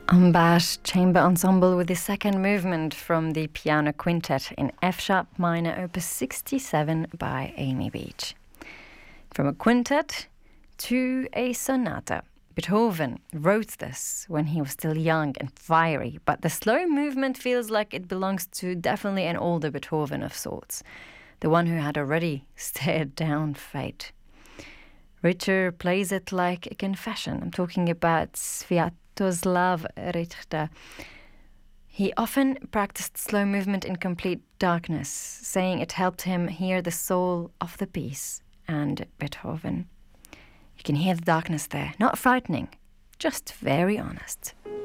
Ambach Chamber Ensemble with the second movement from the Piano Quintet in F-sharp minor, opus 67 by Amy Beach. From a quintet to a sonata. Beethoven wrote this when he was still young and fiery, but the slow movement feels like it belongs to definitely an older Beethoven of sorts, the one who had already stared down fate. Richter plays it like a confession. I'm talking about Sviatoslav Richter. He often practiced slow movement in complete darkness, saying it helped him hear the soul of the piece and Beethoven. You can hear the darkness there, not frightening, just very honest.